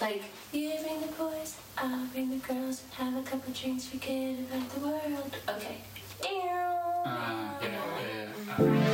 Like, you bring the boys, I'll bring the girls, have a couple drinks, forget about the world. Okay,